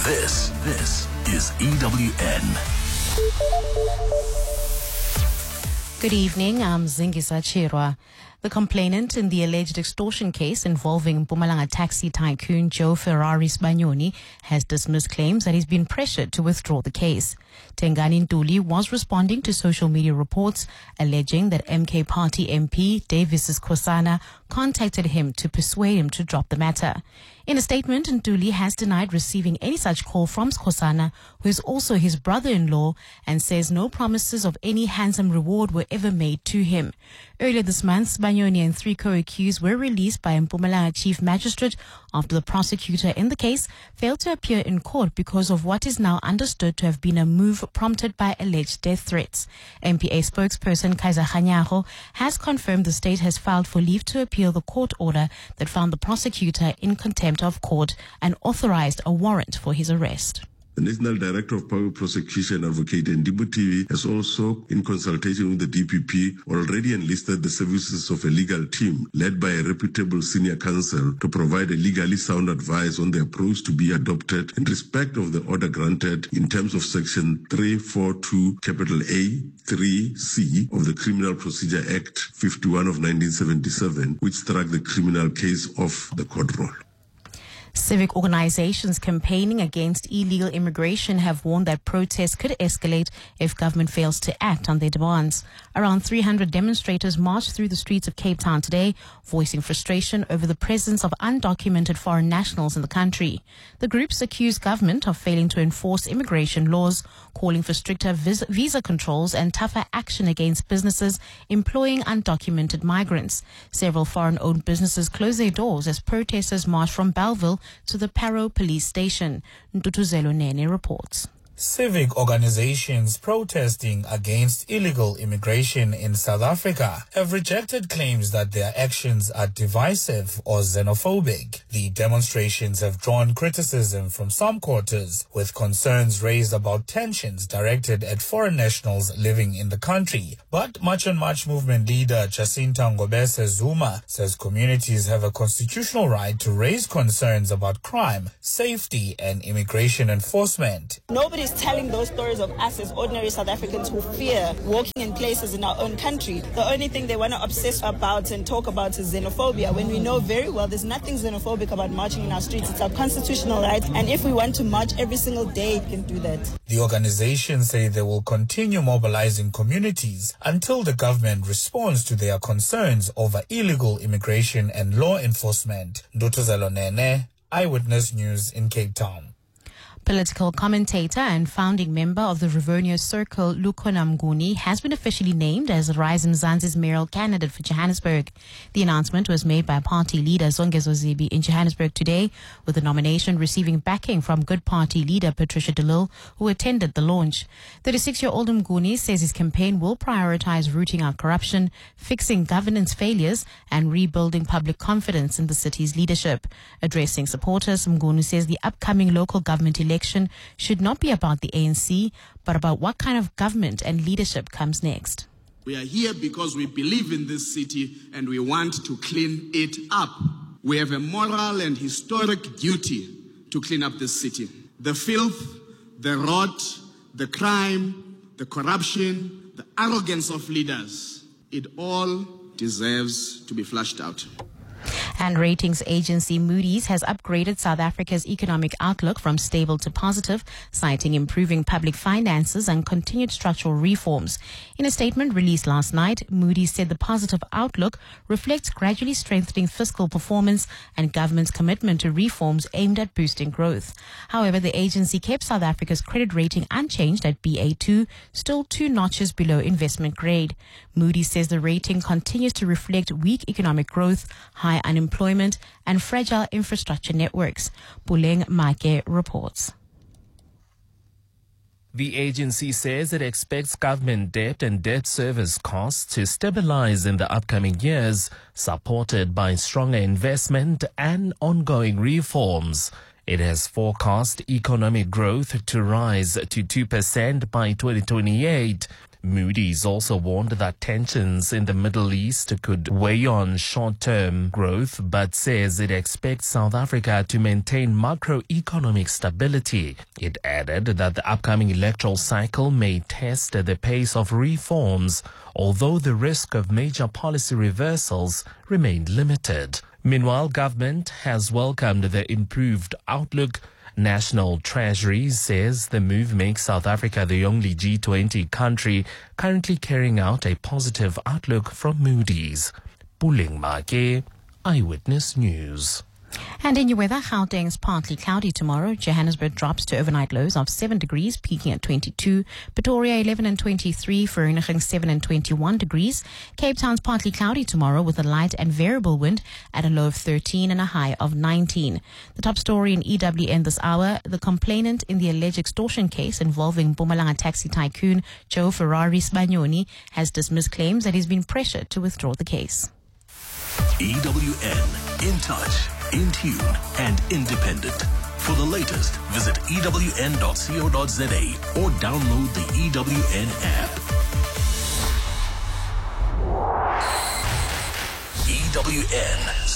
This is EWN. Good evening, I'm Zingisa Chirwa. The complainant in the alleged extortion case involving Mpumalanga taxi tycoon Joe Ferrari Sbanyoni has dismissed claims that he's been pressured to withdraw the case. Tengani Ntuli was responding to social media reports alleging that MK Party MP Davis Khosana contacted him to persuade him to drop the matter. In a statement, Ntuli has denied receiving any such call from Khosana, who is also his brother-in-law, and says no promises of any handsome reward were ever made to him. Earlier this month, Sbanyoni and 3 co-accused were released by Mpumalanga Chief Magistrate after the prosecutor in the case failed to appear in court because of what is now understood to have been a move prompted by alleged death threats. MPA spokesperson Kaiser Khanyago has confirmed the state has filed for leave to appeal the court order that found the prosecutor in contempt of court and authorized a warrant for his arrest. The National Director of Public Prosecution, Advocate Ndibuti, has also, in consultation with the DPP, already enlisted the services of a legal team led by a reputable senior counsel to provide a legally sound advice on the approach to be adopted in respect of the order granted in terms of Section 342 A 3C of the Criminal Procedure Act 51 of 1977, which struck the criminal case off the court roll. Civic organizations campaigning against illegal immigration have warned that protests could escalate if government fails to act on their demands. Around 300 demonstrators marched through the streets of Cape Town today, voicing frustration over the presence of undocumented foreign nationals in the country. The groups accused government of failing to enforce immigration laws, calling for stricter visa controls and tougher action against businesses employing undocumented migrants. Several foreign-owned businesses closed their doors as protesters marched from Belleville to the Parow police station. Ntutuzelo Nene reports. Civic organizations protesting against illegal immigration in South Africa have rejected claims that their actions are divisive or xenophobic. The demonstrations have drawn criticism from some quarters, with concerns raised about tensions directed at foreign nationals living in the country. But March on March movement leader Jacinta Ngobese Zuma says communities have a constitutional right to raise concerns about crime, safety, and immigration enforcement. Nobody is telling those stories of us as ordinary South Africans who fear walking in places in our own country. The only thing they want to obsess about and talk about is xenophobia, when we know very well there's nothing xenophobic about marching in our streets. It's our constitutional right, and if we want to march every single day, we can do that. The organizations say they will continue mobilizing communities until the government responds to their concerns over illegal immigration and law enforcement. Ndutuzelo Nene, Eyewitness News in Cape Town. Political commentator and founding member of the Rivonia Circle, Lukhona Mnguni, has been officially named as Rise Mzansi's mayoral candidate for Johannesburg. The announcement was made by party leader Zongezo Zibi in Johannesburg today, with the nomination receiving backing from Good Party leader Patricia de Lille, who attended the launch. 36-year-old Mnguni says his campaign will prioritize rooting out corruption, fixing governance failures, and rebuilding public confidence in the city's leadership. Addressing supporters, Mnguni says the upcoming local government election should not be about the ANC, but about what kind of government and leadership comes next. We are here because we believe in this city and we want to clean it up. We have a moral and historic duty to clean up this city. The filth, the rot, the crime, the corruption, the arrogance of leaders, it all deserves to be flushed out. And ratings agency Moody's has upgraded South Africa's economic outlook from stable to positive, citing improving public finances and continued structural reforms. In a statement released last night, Moody's said the positive outlook reflects gradually strengthening fiscal performance and government's commitment to reforms aimed at boosting growth. However, the agency kept South Africa's credit rating unchanged at Ba2, still 2 notches below investment grade. Moody's says the rating continues to reflect weak economic growth, high unemployment, and fragile infrastructure networks. Puleng Make reports. The agency says it expects government debt and debt service costs to stabilize in the upcoming years, supported by stronger investment and ongoing reforms. It has forecast economic growth to rise to 2% by 2028. Moody's also warned that tensions in the Middle East could weigh on short-term growth, but says it expects South Africa to maintain macroeconomic stability. It added that the upcoming electoral cycle may test the pace of reforms, although the risk of major policy reversals remained limited. Meanwhile, government has welcomed the improved outlook. National Treasury says the move makes South Africa the only G20 country currently carrying out a positive outlook from Moody's. Puling Make, Eyewitness News. And in your weather, Gauteng's partly cloudy tomorrow. Johannesburg drops to overnight lows of 7 degrees, peaking at 22. Pretoria 11 and 23. Vereeniging 7 and 21 degrees. Cape Town's partly cloudy tomorrow with a light and variable wind at a low of 13 and a high of 19. The top story in EWN this hour, the complainant in the alleged extortion case involving Mpumalanga taxi tycoon Joe Ferrari Sbanyoni has dismissed claims that he's been pressured to withdraw the case. EWN, in touch, in tune, and independent. For the latest, visit ewn.co.za or download the EWN app. EWN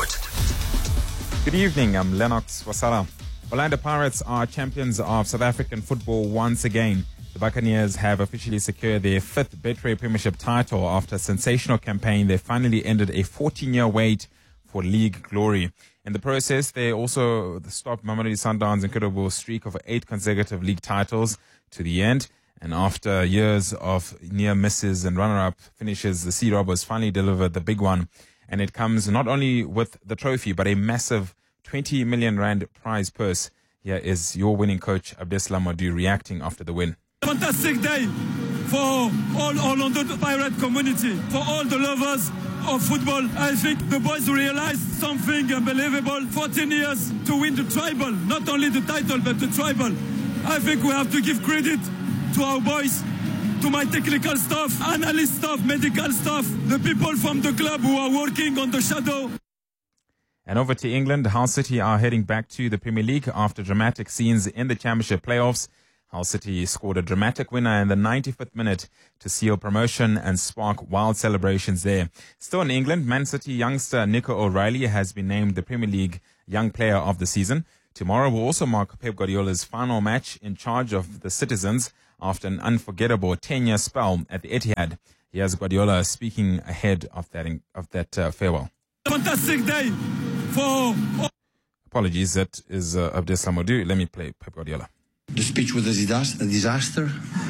Sport. Good evening, I'm Lennox Wasala. Orlando Pirates are champions of South African football once again. The Buccaneers have officially secured their 5th Betway Premiership title after a sensational campaign. They finally ended a 14-year wait for league glory. In the process, they also stopped Mamelodi Sundowns' incredible streak of 8 consecutive league titles to the end. And after years of near misses and runner-up finishes, the Sea Robbers finally delivered the big one. And it comes not only with the trophy, but a massive 20 million rand prize purse. Here is your winning coach, Abdeslam Madu, reacting after the win. Fantastic day for all Orlando Pirate community, for all the lovers of football. I think the boys realized something unbelievable. 14 years to win the tribal, not only the title, but the tribal. I think we have to give credit to our boys, to my technical staff, analyst staff, medical staff, the people from the club who are working on the shadow. And over to England, Hull City are heading back to the Premier League after dramatic scenes in the Championship playoffs. Hull City scored a dramatic winner in the 95th minute to seal promotion and spark wild celebrations there. Still in England, Man City youngster Nico O'Reilly has been named the Premier League Young Player of the Season. Tomorrow will also mark Pep Guardiola's final match in charge of the Citizens after an unforgettable 10-year spell at the Etihad. Here's Guardiola speaking ahead of that farewell. Fantastic day for... Apologies, that is Abdeslam Madu. Let me play Pep Guardiola. The speech was a disaster.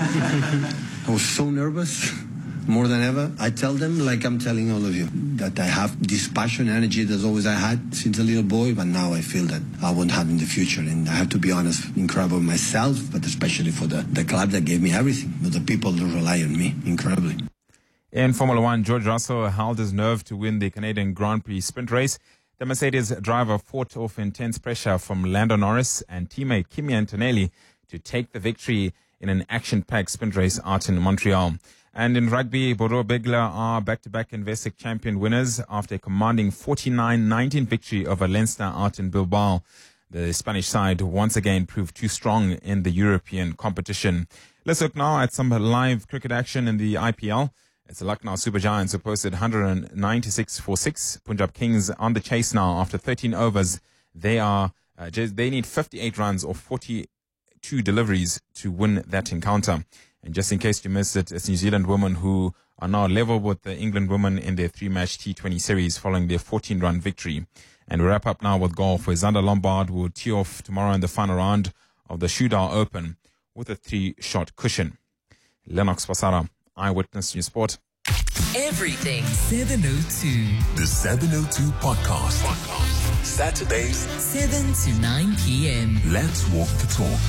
I was so nervous, more than ever. I tell them, like I'm telling all of you, that I have this passion, energy that's always I had since a little boy, but now I feel that I won't have in the future. And I have to be honest, incredible myself, but especially for the club that gave me everything, with the people that rely on me, incredibly. In Formula One, George Russell held his nerve to win the Canadian Grand Prix sprint race. The Mercedes driver fought off intense pressure from Lando Norris and teammate Kimi Antonelli to take the victory in an action-packed sprint race out in Montreal. And in rugby, Bordeaux Begla are back-to-back Investec champion winners after a commanding 49-19 victory over Leinster out in Bilbao. The Spanish side once again proved too strong in the European competition. Let's look now at some live cricket action in the IPL. It's the Lucknow Super Giants who posted 196 for 6. Punjab Kings on the chase now after 13 overs. They need 58 runs or 42 deliveries to win that encounter. And just in case you missed it, it's New Zealand women who are now level with the England women in their 3-match T20 series following their 14-run victory. And we wrap up now with golf, where Xander Lombard will tee off tomorrow in the final round of the Shoodown Open with a 3-shot cushion. Lennox Pasara, Eyewitness News Sport. Everything 702. The 702 Podcast. Saturdays, 7 to 9 p.m. let's walk the talk.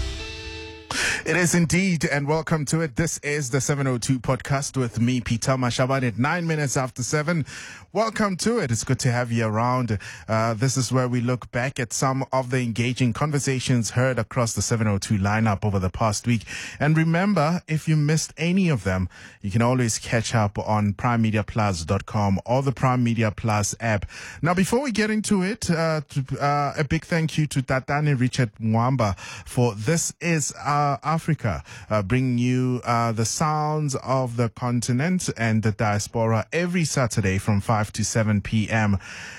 It is indeed, and welcome to it. This is the 702 Podcast with me, Peter Mashaban, at 9 minutes after 7. Welcome to it. It's good to have you around. This is where we look back at some of the engaging conversations heard across the 702 lineup over the past week. And remember, if you missed any of them, you can always catch up on primemediaplus.com or the Prime Media Plus app. Now, before we get into it, a big thank you to Tatane Richard Mwamba for This Is Our Africa, bringing you the sounds of the continent and the diaspora every Saturday from 5 to 7 p.m.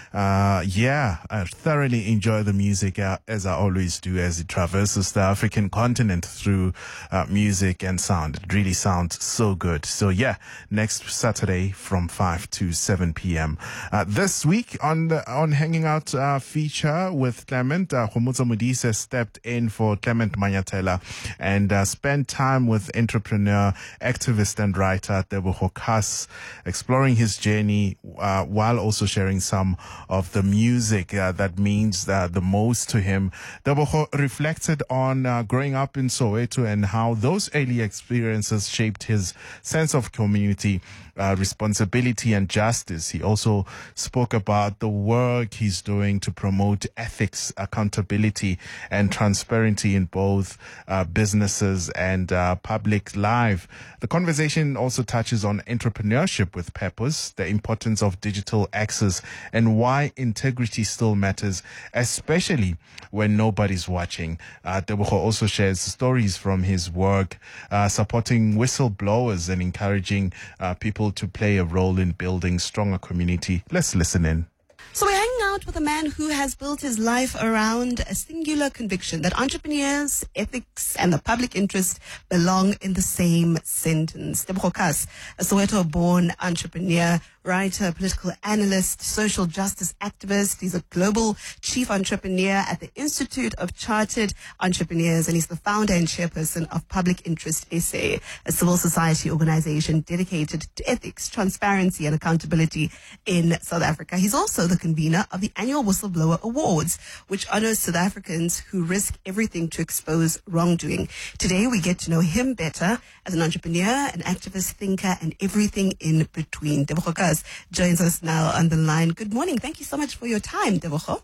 I thoroughly enjoy the music as I always do as it traverses the African continent through music and sound. It really sounds so good. So yeah, next Saturday from 5 to 7 p.m. This week on Hanging Out feature with Clement, Khomotso Modise stepped in for Clement Manyatela and spent time with entrepreneur, activist and writer Tebogo Kas, exploring his journey while also sharing some of the music that means the most to him. Tebogo reflected on growing up in Soweto and how those early experiences shaped his sense of community, responsibility and justice. He also spoke about the work he's doing to promote ethics, accountability and transparency in both businesses and public life. The conversation also touches on entrepreneurship with purpose, the importance of digital access and why integrity still matters, especially when nobody's watching. Tebogo also shares stories from his work supporting whistleblowers and encouraging people to play a role in building stronger community. Let's listen in. So we're hanging out with a man who has built his life around a singular conviction that entrepreneurs, ethics, and the public interest belong in the same sentence. Tebogo Kas, a Soweto-born entrepreneur, writer, political analyst, social justice activist. He's a global chief entrepreneur at the Institute of Chartered Entrepreneurs, and he's the founder and chairperson of Public Interest SA, a civil society organization dedicated to ethics, transparency, and accountability in South Africa. He's also the convener of the annual Whistleblower Awards, which honors South Africans who risk everything to expose wrongdoing. Today, we get to know him better as an entrepreneur, an activist, thinker, and everything in between. Tebogo Kas joins us now on the line. Good morning. Thank you so much for your time, Tebogo.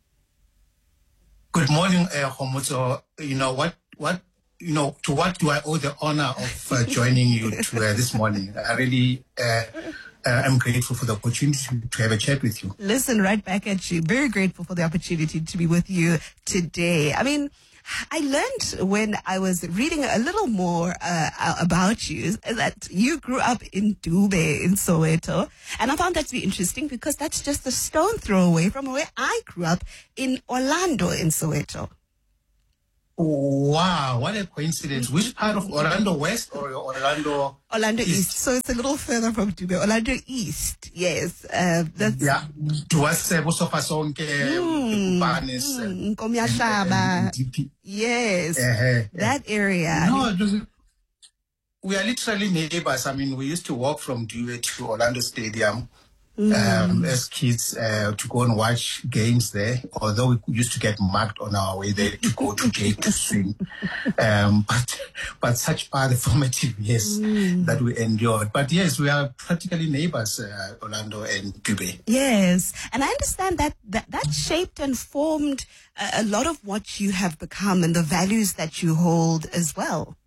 Good morning, Khomotso. To what do I owe the honor of joining you this morning? I really am grateful for the opportunity to have a chat with you. Listen, right back at you. Very grateful for the opportunity to be with you today. I mean, I learned when I was reading a little more about you that you grew up in Dube in Soweto. And I found that to be interesting because that's just a stone throw away from where I grew up in Orlando in Soweto. Wow, what a coincidence. Which part of Orlando West or Orlando East? So it's a little further from Dube. Orlando East, yes. That's towards Bosofasonke, Nkomiashaba. Yes, that area. No, we are literally neighbors. I mean, we used to walk from Dube to Orlando Stadium as kids to go and watch games there, although we used to get marked on our way there to go to gate to swim. But such are the formative years that we endured. But yes, we are practically neighbors, Orlando and Dube. Yes, and I understand that shaped and formed a lot of what you have become and the values that you hold as well.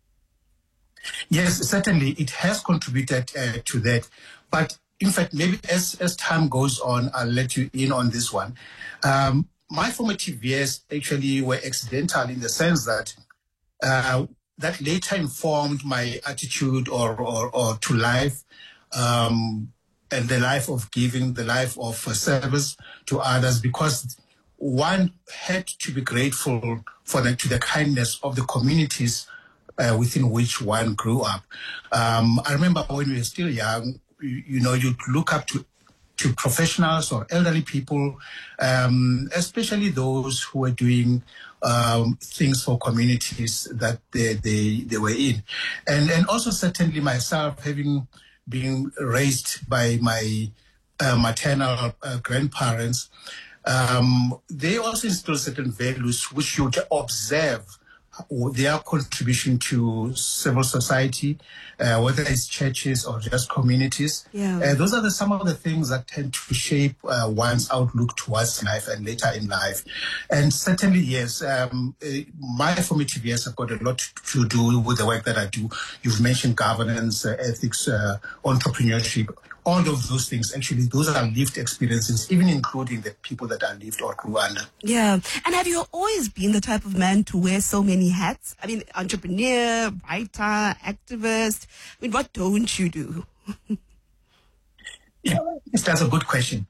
Yes, certainly it has contributed to that. But in fact, maybe as time goes on, I'll let you in on this one. My formative years actually were accidental in the sense that that later informed my attitude or to life, and the life of giving, the life of service to others, because one had to be grateful to the kindness of the communities within which one grew up. I remember when we were still young, you'd look up to professionals or elderly people, especially those who were doing things for communities that they were in. And also certainly myself, having been raised by my maternal grandparents, they also instill certain values which you observe their contribution to civil society, whether it's churches or just communities. Those are some of the things that tend to shape one's outlook towards life and later in life. And certainly, yes, my formative years have got a lot to do with the work that I do. You've mentioned governance, ethics, entrepreneurship. All of those things, actually, those are lived experiences, even including the people that I lived or grew under. Yeah. And have you always been the type of man to wear so many hats? I mean, entrepreneur, writer, activist. I mean, what don't you do? Yeah, that's a good question.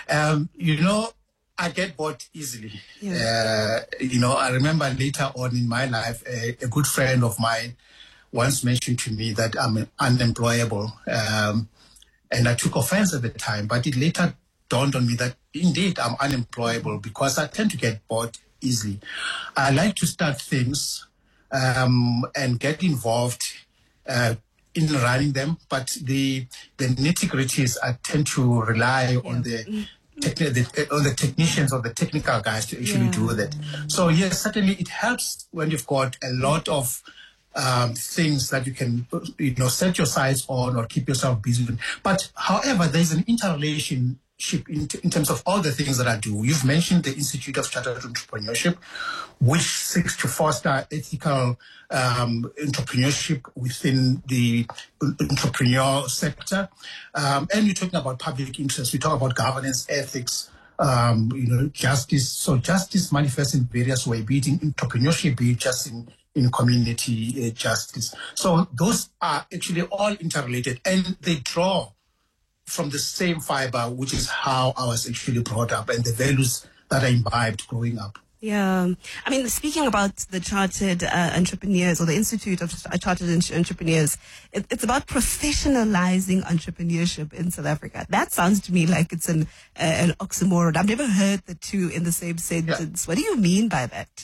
I get bored easily. Yeah. I remember later on in my life, a good friend of mine once mentioned to me that I'm unemployable. And I took offense at the time, but it later dawned on me that indeed I'm unemployable because I tend to get bored easily. I like to start things and get involved in running them, but the nitty-gritties I tend to rely on the technicians or the technical guys to actually do that. So yes, certainly it helps when you've got a lot of things that you can, set your sights on or keep yourself busy with. But however, there's an interrelationship in terms of all the things that I do. You've mentioned the Institute of Chartered Entrepreneurship, which seeks to foster ethical entrepreneurship within the entrepreneur sector. And you're talking about public interest. We talk about governance, ethics, justice. So justice manifests in various ways, be it in entrepreneurship, be it just in community justice. So those are actually all interrelated, and they draw from the same fiber, which is how I was actually brought up and the values that I imbibed growing up. Yeah. I mean, speaking about the Chartered Entrepreneurs or the Institute of Chartered Entrepreneurs, it's about professionalizing entrepreneurship in South Africa. That sounds to me like it's an oxymoron. I've never heard the two in the same sentence. What do you mean by that?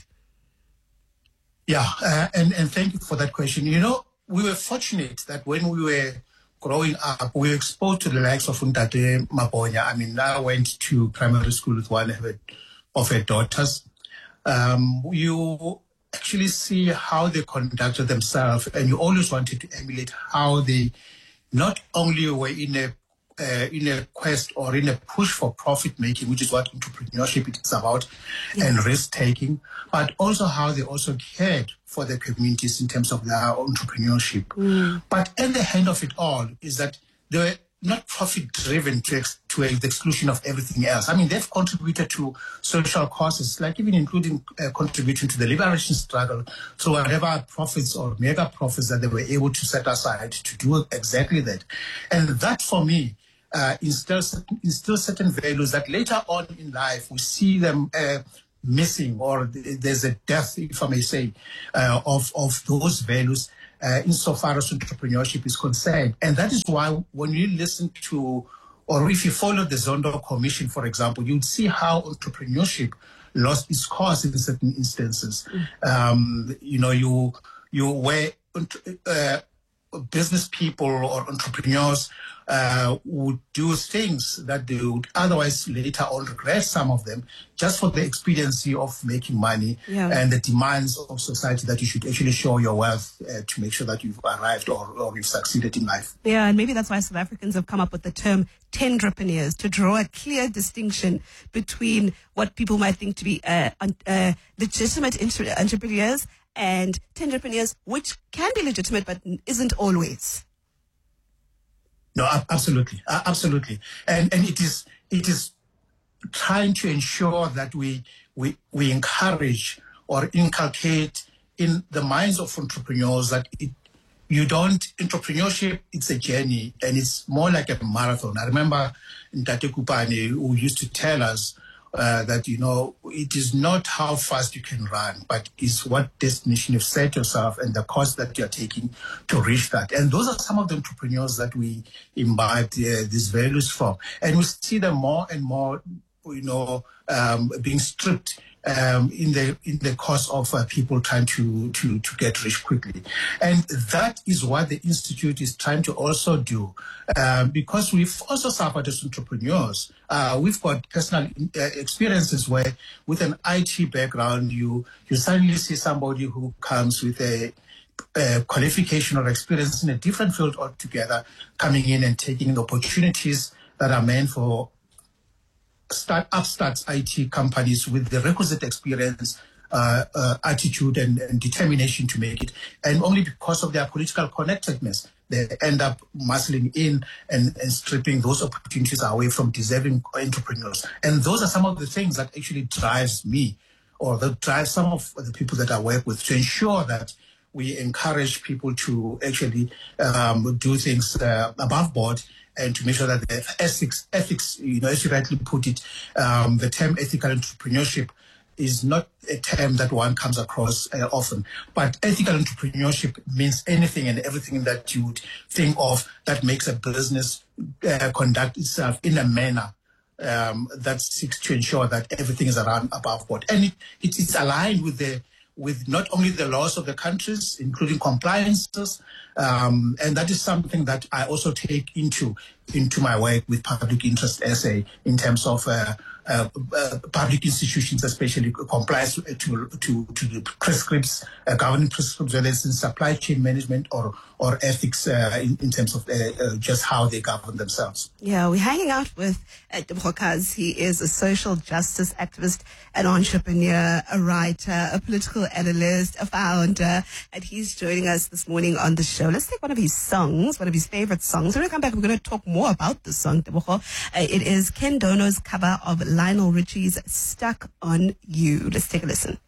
Yeah, and thank you for that question. We were fortunate that when we were growing up, we were exposed to the likes of Ntate Maponya. I mean, I went to primary school with one of her daughters. You actually see how they conducted themselves, and you always wanted to emulate how they not only were in a quest or in a push for profit making, which is what entrepreneurship is about, and risk taking, but also how they also cared for their communities in terms of their entrepreneurship. But at the end of it all is that they were not profit driven to the exclusion of everything else. I mean, they've contributed to social causes, like even including contributing to the liberation struggle through whatever profits or mega profits that they were able to set aside to do exactly that. And that, for me, instills certain values that later on in life we see them missing, or there's a death, if I may say, of those values insofar as entrepreneurship is concerned. And that is why when you listen to, or if you follow the Zondo Commission, for example, you'd see how entrepreneurship lost its cause in certain instances. Where business people or entrepreneurs would do things that they would otherwise later on regret, some of them, just for the expediency of making money and the demands of society that you should actually show your wealth to make sure that you've arrived or you've succeeded in life. Yeah, and maybe that's why South Africans have come up with the term tenderpreneurs, to draw a clear distinction between what people might think to be legitimate entrepreneurs and tenderpreneurs, which can be legitimate but isn't always. No, absolutely, absolutely, and it is trying to ensure that we encourage or inculcate in the minds of entrepreneurs that entrepreneurship, it's a journey and it's more like a marathon. I remember Ntate Kupane, who used to tell us that, it is not how fast you can run, but it's what destination you've set yourself and the cost that you're taking to reach that. And those are some of the entrepreneurs that we imbibe these values from. And we see them more and more, being stripped in the course of people trying to get rich quickly. And that is what the Institute is trying to also do, because we've also suffered as entrepreneurs. We've got personal experiences where with an IT background, you suddenly see somebody who comes with a qualification or experience in a different field altogether, coming in and taking the opportunities that are meant for upstarts IT companies with the requisite experience, attitude and determination to make it. And only because of their political connectedness, they end up muscling in and stripping those opportunities away from deserving entrepreneurs. And those are some of the things that actually drives me, or that drives some of the people that I work with, to ensure that we encourage people to actually do things above board, and to make sure that the ethics, as you rightly put it, the term ethical entrepreneurship is not a term that one comes across often. But ethical entrepreneurship means anything and everything that you would think of that makes a business conduct itself in a manner that seeks to ensure that everything is around above board. And it's aligned with not only the laws of the countries, including compliances, and that is something that I also take into my work with public interest essay in terms of public institutions, especially compliance to the prescripts, governing prescripts, whether it's in supply chain management or ethics in terms of just how they govern themselves. Yeah, we're hanging out with Tebogo Kaz. He is a social justice activist, an entrepreneur, a writer, a political analyst, a founder, and he's joining us this morning on the show. Let's take one of his songs, one of his favorite songs. When we come back, we're going to talk more about this song, Tebogo. It is Ken Dono's cover of Lionel Richie's Stuck on You. Let's take a listen.